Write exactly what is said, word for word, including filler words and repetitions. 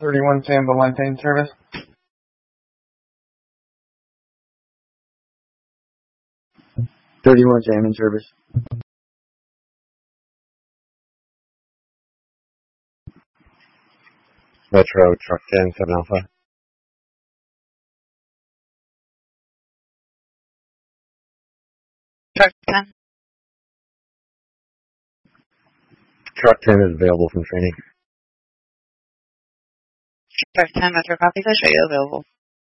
thirty-one San Valente in service. thirty-one Sam in service. Metro, truck ten, seven Alpha. Truck ten. Truck ten is available from training. Truck ten, Metro, copy. I show you available.